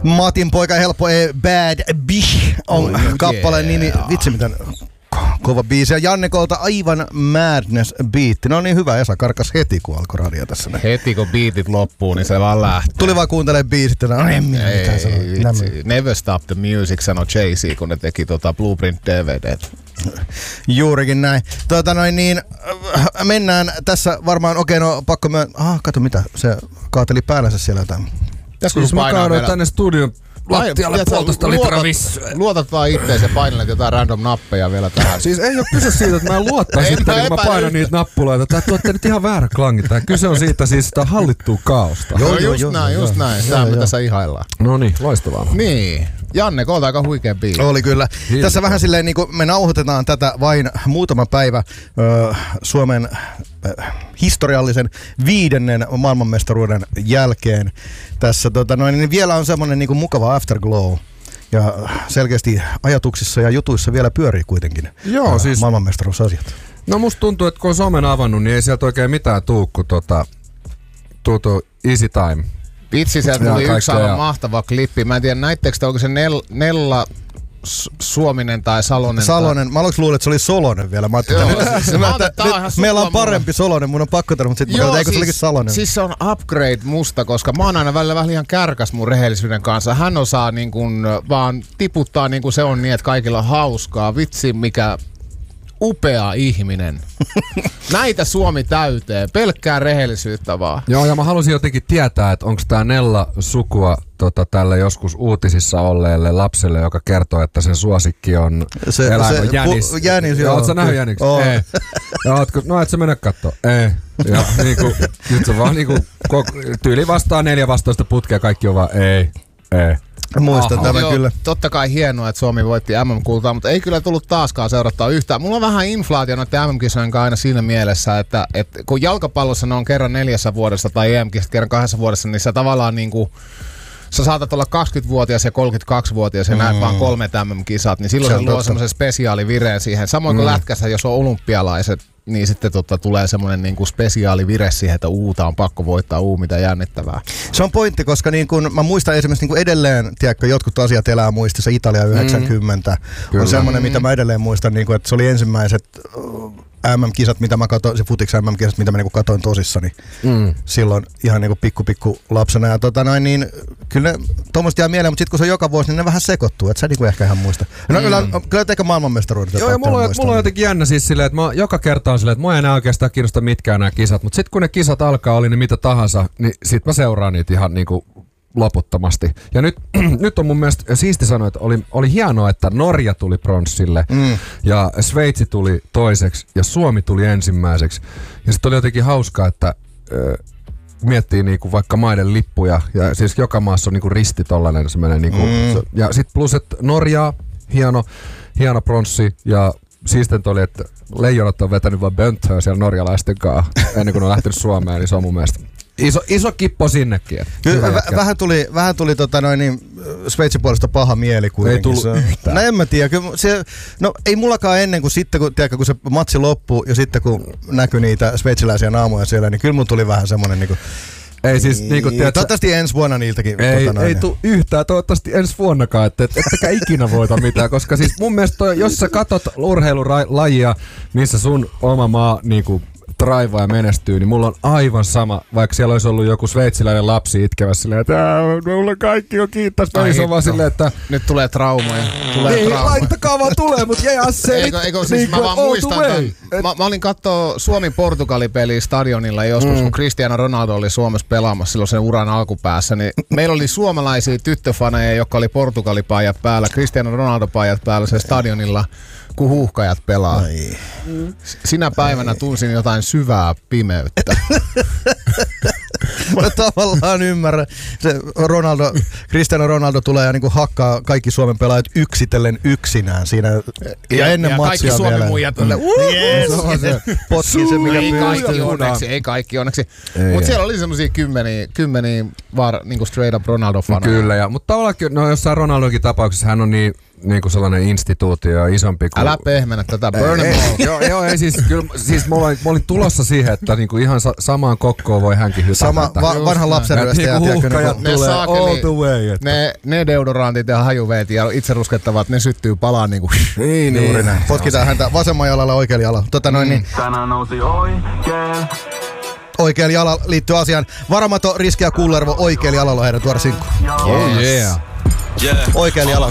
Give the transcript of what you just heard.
Matin poika helppo Bad Bitch on kappaleen nimi. Vitsi miten kova biisi. Ja Jannekolta aivan Madness-biitti. No niin hyvä, Esa karkas heti kun alkoi radio tässä. Heti kun biitit loppuu, niin se vaan lähtee. Tuli vaan kuuntelemaan biisit. No en minä mitään sanoa. Never Stop the Music sanoi Jay-Z, kun ne teki Blueprint DVD. Juurikin näin. Mennään tässä varmaan, pakko kato mitä, se kaateli päällänsä siellä jotain. Siis mä kaadoin tänne studion lattialle 1,5 litraa vissyä. Luotat vaan ittees ja painelet jotain random nappeja vielä tähän. Siis ei oo kyse siitä, että mä en luottaisi sitten, kun mä painan niitä nappuloita. Tää tuotte nyt ihan väärä klangi. Tää kyse on siitä siis sitä hallittua kaaosta. Just näin. Sitä me tässä ihaillaan. No niin, loistavaa. Niin. Janne, koota aika huikea biisi. Oli kyllä. Hieno. Tässä vähän silleen niin kuin me nauhoitetaan tätä vain muutama päivä Suomen historiallisen 5. maailmanmestaruuden jälkeen. Tässä niin vielä on semmoinen niin kuin mukava afterglow. Ja selkeästi ajatuksissa ja jutuissa vielä pyörii kuitenkin siis maailmanmestaruusasiat. No musta tuntuu, että kun on somen avannut, niin ei sieltä oikein mitään tuu, kun Easy Time. Vitsi, sieltä tuli yksi aivan mahtava klippi. Mä en tiedä, näittekö te, onko se Nella Suominen tai Salonen? Salonen. Mä aluksi luulin, että se oli Solonen vielä. Mä ajattelin, meillä on parempi Solonen, mun on pakko tehdä, mutta sitten mä katsoin, eikö se olikin Salonen. Siis se on upgrade musta, koska mä oon aina välillä vähän liian kärkäs mun rehellisyyden kanssa. Hän osaa niin kun vaan tiputtaa niin kuin se on niin, että kaikilla on hauskaa. Vitsi, mikä upea ihminen. Näitä Suomi täyteen. Pelkkää rehellisyyttä vaan. Joo, ja mä halusin jotenkin tietää, että onko tää Nella sukua tälle joskus uutisissa olleelle lapselle, joka kertoo, että sen suosikki on eläin jänis. Jänis, joo. Ootko sä nähnyt jäniksen? Ei. No et sä mennä kattoo? Ei. Ja niinku, nyt se vaan niinku, tyyli vastaa 4 vastausta putkea, kaikki on vaan ei. Muistan tämän kyllä. Totta kai hienoa, että Suomi voitti MM-kultaa, mutta ei kyllä tullut taaskaan seurattaa yhtään. Mulla on vähän inflaatio noiden MM-kisojen kanssa aina siinä mielessä, että kun jalkapallossa ne on kerran 4 vuodessa tai EM-kisat kerran 2 vuodessa, niin sä tavallaan niinku sä saatat olla 20-vuotias ja 32-vuotias ja näet vaan 3 MM-kisat, niin silloin se luo semmoisen spesiaalivireen siihen. Samoin kuin lätkässä, jos on olympialaiset, niin sitten tulee semmoinen niinku spesiaalivire siihen, että tää on pakko voittaa, mitä jännittävää. Se on pointti, koska niin kun, mä muistan esimerkiksi niin edelleen, tiedätkö, jotkut asiat elää muistissa, Italia 90 on semmoinen, mitä mä edelleen muistan, niin kun, että se oli ensimmäiset MM-kisat, mitä mä katsoin, se futiksi MM-kisat, mitä mä niinku katoin tosissani silloin ihan niinku pikku lapsena. Ja niin kyllä ne tommoset jää mieleen, mutta sit kun se on joka vuosi, niin ne vähän sekoittuu, et sä niinku ehkä ihan muista. No kyllä teikä maailmanmestaruudet. Joo, ja mulla on jotenkin jännä siis silleen, että mä joka kerta on silleen, että mua ei enää oikeastaan kiinnosta mitkään nämä kisat, mutta sit kun ne kisat alkaa, oli ne mitä tahansa, niin sit mä seuraan niitä ihan niinku loputtomasti. Ja nyt on mun mielestä siisti sanoa, että oli hienoa, että Norja tuli pronssille ja Sveitsi tuli toiseksi ja Suomi tuli ensimmäiseksi. Ja sitten oli jotenkin hauskaa, että miettii niinku vaikka maiden lippuja ja siis joka maassa on niinku risti tollanen semmoinen niinku, ja sit plus, että Norja, hieno pronssi ja siistintä oli, että leijonat on vetänyt vaan böntöä siellä norjalaisten kanssa ennen kuin on lähtenyt Suomeen, niin se on mun mielestä iso kippo sinnekin. Kyllä, vähän tuli Sveitsin puolesta paha mieli kuitenkin. Ei tullut yhtään. No en mä tiedä. Ei mullakaan ennen kuin sitten, kun se matsi loppui ja sitten kun näkyi niitä sveitsiläisiä naamoja siellä, niin kyllä mun tuli vähän semmonen niinku. Ei siis niinku tiedätkö, toivottavasti ensi vuonna niiltäkin. Ei tule yhtään, toivottavasti ensi vuonnakaan, ettekä ikinä voita mitään, koska siis mun mielestä jos sä katot urheilulajia, missä sun oma maa niinku traivaa ja menestyy, niin mulla on aivan sama, vaikka siellä olisi ollut joku sveitsiläinen lapsi itkevässä silleen, että mulla kaikki on kiitos, se on vaan silleen, että nyt tulee traumoja. Laittakaa vaan tulee, mut eikö siis mä vaan muistan tämän. Mä olin kattoo Suomi-Portugali-peliä stadionilla joskus, kun Cristiano Ronaldo oli Suomessa pelaamassa silloin sen uran alkupäässä, niin meillä oli suomalaisia tyttöfaneja, jotka oli Portugali-paijat päällä, Cristiano Ronaldo-paijat päällä sen stadionilla, kun huuhkajat pelaa. Sinä päivänä tunsin jotain syvää pimeyttä. Mä tavallaan ymmärrän. Se Cristiano Ronaldo tulee ja niinku hakkaa kaikki Suomen pelaajat yksitellen yksinään siinä. Ja ennen matsia kaikki Suomen muijat on potkii se, mikä ei kaikki onneksi. Mutta siellä oli semmosia kymmeniä niinku straight up Ronaldo-faneja. Kyllä, mutta tavallaan jossain Ronaldonkin tapauksessa hän on niinku sellainen instituutio ja isompi kuin. Älä pehmennä tätä, burn em all. Joo, ei siis kyllä, siis mä olin tulossa siihen, että niinku ihan samaan kokkoon voi hänkin hypätä. vanha lapsenryöstäjä. Niinku huuhkajat tulee all the way. Ne deodorantit ja hajuveet ja itse ruskettavat, ne syttyy palaan niinku. Niin. Juuri näin. Potkitaan häntä vasemman jalalla oikealla jalalla. Niin. Tänään nousi Oikealla jalalla liittyy asiaan. Varamato, Riski ja Kullervo oikealla jalalla heidän tuoda sinkku. Oh yeah. Oikealla jalalla.